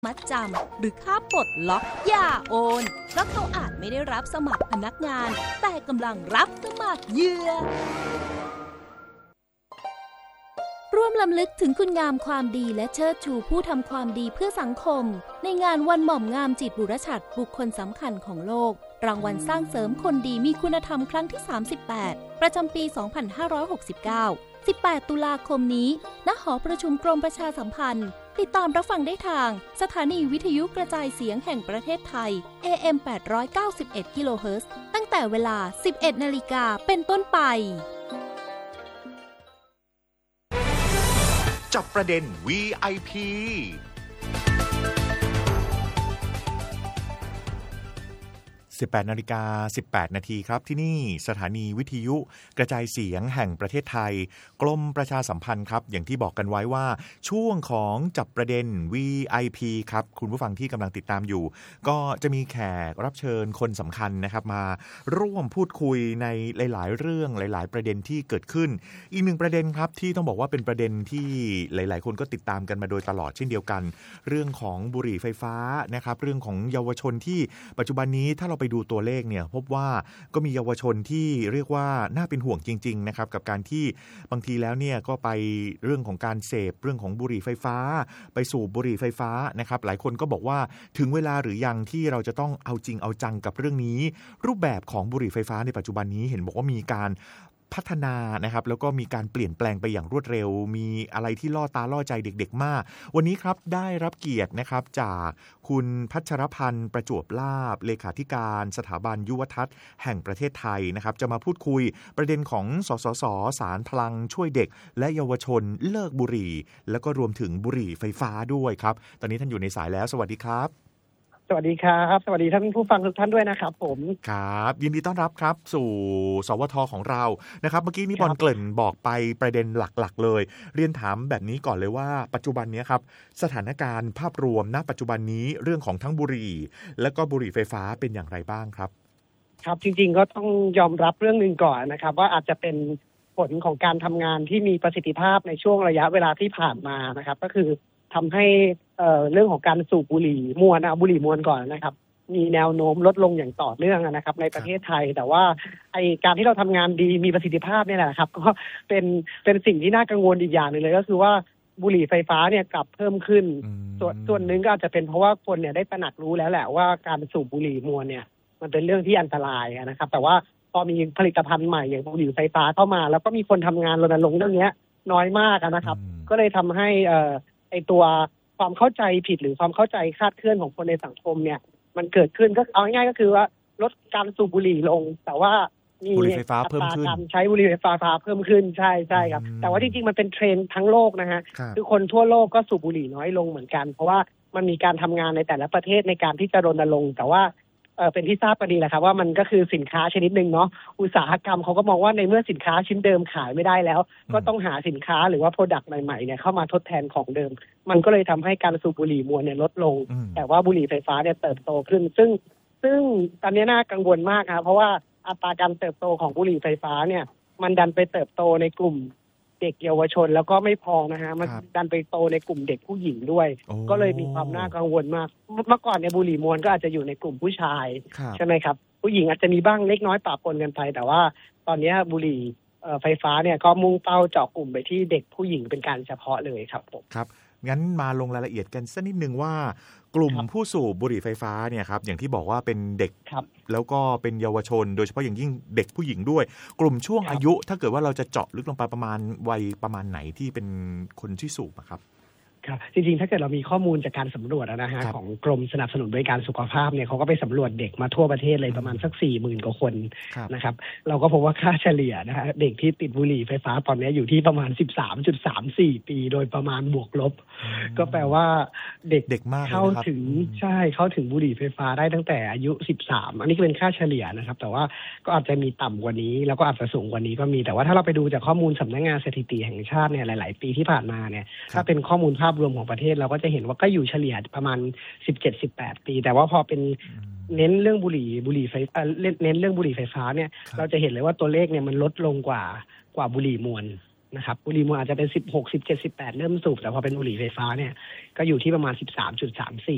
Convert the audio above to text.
มัดจำหรือค่าปลดล็อกอย่าโอนเพราะเขาอาจไม่ได้รับสมัครพนักงานแต่กำลังรับสมัครเหยื่อร่วมรำลึกถึงคุณงามความดีและเชิดชูผู้ทำความดีเพื่อสังคมในงานวันหม่อมงามจิตบุรฉัตรบุคคลสำคัญของโลกรางวัลสร้างเสริมคนดีมีคุณธรรมครั้งที่ 38 ประจำปี 2569 18 ตุลาคมนี้ณ หอประชุมกรมประชาสัมพันธ์ติดตามรับฟังได้ทางสถานีวิทยุกระจายเสียงแห่งประเทศไทย AM 891 กิโลเฮิรตซ์ตั้งแต่เวลา 11 นาฬิกาเป็นต้นไปจับประเด็น VIP18 นาฬิกา 18 นาทีครับที่นี่สถานีวิทยุกระจายเสียงแห่งประเทศไทยกรมประชาสัมพันธ์ครับอย่างที่บอกกันไว้ว่าช่วงของจับประเด็น VIP ครับคุณผู้ฟังที่กำลังติดตามอยู่ก็จะมีแขกรับเชิญคนสำคัญนะครับมาร่วมพูดคุยในหลายๆเรื่องหลายๆประเด็นที่เกิดขึ้นอีกหนึ่งประเด็นครับที่ต้องบอกว่าเป็นประเด็นที่หลายๆคนก็ติดตามกันมาโดยตลอดเช่นเดียวกันเรื่องของบุหรี่ไฟฟ้านะครับเรื่องของเยาวชนที่ปัจจุบันนี้ถ้าเราไปดูตัวเลขเนี่ยพบว่าก็มีเยาวชนที่เรียกว่าน่าเป็นห่วงจริงๆนะครับกับการที่บางทีแล้วเนี่ยก็ไปเรื่องของการเสพเรื่องของบุหรี่ไฟฟ้าไปสูบบุหรี่ไฟฟ้านะครับหลายคนก็บอกว่าถึงเวลาหรือยังที่เราจะต้องเอาจริงเอาจังกับเรื่องนี้รูปแบบของบุหรี่ไฟฟ้าในปัจจุบันนี้เห็นบอกว่ามีการพัฒนานะครับแล้วก็มีการเปลี่ยนแปลงไปอย่างรวดเร็วมีอะไรที่ล่อตาล่อใจเด็กๆมากวันนี้ครับได้รับเกียรตินะครับจากคุณพัชรพันธ์ประจวบลาภเลขาธิการสถาบันยุวทัศน์แห่งประเทศไทยนะครับจะมาพูดคุยประเด็นของสสส.สารพลังช่วยเด็กและเยาวชนเลิกบุหรี่แล้วก็รวมถึงบุหรี่ไฟฟ้าด้วยครับตอนนี้ท่านอยู่ในสายแล้วสวัสดีครับสวัสดีครับสวัสดีท่านผู้ฟังทุกท่านด้วยนะครับผมครับยินดีต้อนรับครับสู่สวทของเรานะครับเมื่อกี้นี้บอลเกริ่นบอกไปประเด็นหลักๆเลยเรียนถามแบบนี้ก่อนเลยว่าปัจจุบันนี้ครับสถานการณ์ภาพรวมณปัจจุบันนี้เรื่องของทั้งบุหรี่และก็บุหรี่ไฟฟ้าเป็นอย่างไรบ้างครับครับจริงๆก็ต้องยอมรับเรื่องนึงก่อนนะครับว่าอาจจะเป็นผลของการทำงานที่มีประสิทธิภาพในช่วงระยะเวลาที่ผ่านมานะครับก็คือทำให้เรื่องของการสูบบุหรี่มวลบุหรี่มวลก่อนนะครับมีแนวโน้มลดลงอย่างต่อเนื่องนะครับในประเทศไทยแต่ว่าการที่เราทำงานดีมีประสิทธิภาพนี่แหละครับก็เป็นสิ่งที่น่ากังวลอีกอย่างนึงเลยก็คือว่าบุหรี่ไฟฟ้าเนี่ยกลับเพิ่มขึ้นส่วนหนึ่งก็อาจจะเป็นเพราะว่าคนเนี่ยได้ตระหนักรู้แล้วแหละว่าการสูบบุหรี่มวลเนี่ยมันเป็นเรื่องที่อันตรายนะครับแต่ว่าพอมีผลิตภัณฑ์ใหม่อย่างบุหรี่ไฟฟ้าเข้ามาแล้วก็มีคนทำงานรณรงค์เรื่องนี้น้อยมากนะครับก็เลยทำให้ตัวความเข้าใจผิดหรือความเข้าใจคลาดเคลื่อนของคนในสังคมเนี่ยมันเกิดขึ้นก็เอาง่ายๆก็คือว่าลดการสูบบุหรี่ลงแต่ว่ามีบุหรี่ไฟฟ้าเพิ่มขึ้นการใช้บุหรี่ไฟฟ้าเพิ่มขึ้นใช่ครับแต่ว่าจริงๆมันเป็นเทรนด์ทั้งโลกนะฮะคือคนทั่วโลกก็สูบบุหรี่น้อยลงเหมือนกันเพราะว่ามันมีการทำงานในแต่ละประเทศในการที่จะรณรงค์แต่ว่าเป็นที่ทราบกันดีแหละครับว่ามันก็คือสินค้าชนิดนึงเนาะอุตสาหกรรมเขาก็มองว่าในเมื่อสินค้าชิ้นเดิมขายไม่ได้แล้วก็ต้องหาสินค้าหรือว่าโปรดักต์ใหม่ๆเนี่ยเข้ามาทดแทนของเดิมมันก็เลยทำให้การสูบบุหรี่มวลเนี่ยลดลงแต่ว่าบุหรี่ไฟฟ้าเนี่ยเติบโตขึ้นซึ่งตอนนี้น่ากังวลมากครับเพราะว่าอัตราการเติบโตของบุหรี่ไฟฟ้าเนี่ยมันดันไปเติบโตในกลุ่มเด็กเยาวชนแล้วก็ไม่พอนะฮะมันดันไปโตในกลุ่มเด็กผู้หญิงด้วยก็เลยมีความน่ากังวลมากเมื่อก่อนเนี่ยบุหรี่มวลก็อาจจะอยู่ในกลุ่มผู้ชายใช่ไหมครับผู้หญิงอาจจะมีบ้างเล็กน้อยปะปนกันไปแต่ว่าตอนนี้บุหรี่ไฟฟ้าเนี่ยก็มุ่งเป้าเจาะกลุ่มไปที่เด็กผู้หญิงเป็นการเฉพาะเลยครับผมครับงั้นมาลงรายละเอียดกันสักนิดนึงว่ากลุ่มผู้สูบบุหรี่ไฟฟ้าเนี่ยครับอย่างที่บอกว่าเป็นเด็กแล้วก็เป็นเยาวชนโดยเฉพาะอย่างยิ่งเด็กผู้หญิงด้วยกลุ่มช่วงอายุถ้าเกิดว่าเราจะเจาะลึกลงไปประมาณวัยประมาณไหนที่เป็นคนที่สูบครับครับจริงๆถ้าเกิดเรามีข้อมูลจากการสำรวจนะฮะของกรมสนับสนุนบริการสุขภาพเนี่ยเขาก็ไปสำรวจเด็กมาทั่วประเทศเลยประมาณสัก 40,000 กว่าคนนะครับเราก็พบว่าค่าเฉลี่ยนะฮะเด็กที่ติดบุหรี่ไฟฟ้าตอนนี้อยู่ที่ประมาณ 13.34 ปีโดยประมาณบวกลบก็แปลว่าเด็กเข้าถึงเข้าถึงบุหรี่ไฟฟ้าได้ตั้งแต่อายุ13อันนี้เป็นค่าเฉลี่ยนะครับแต่ว่าก็อาจจะมีต่ำกว่านี้แล้วก็อาจจะสูงกว่านี้ก็มีแต่ว่าถ้าเราไปดูจากข้อมูลสำนักงานสถิติแห่งชาติเนี่ยหลายๆปีที่ผ่านมาเนี่ยถ้าเป็นข้อมูลภาพรวมของประเทศเราก็จะเห็นว่าก็อยู่เฉลี่ยประมาณ 17-18 ปีแต่ว่าพอเป็นเน้นเรื่องบุหรี่ไฟเน้นเรื่องบุหรี่ไฟฟ้าเนี่ยเราจะเห็นเลยว่าตัวเลขเนี่ยมันลดลงกว่าบุหรี่มวลนะครับบุหรี่มวลอาจจะเป็น16 17 18เริ่มสูบแต่พอเป็นบุหรี่ไฟฟ้าเนี่ยก็อยู่ที่ประมาณ 13.34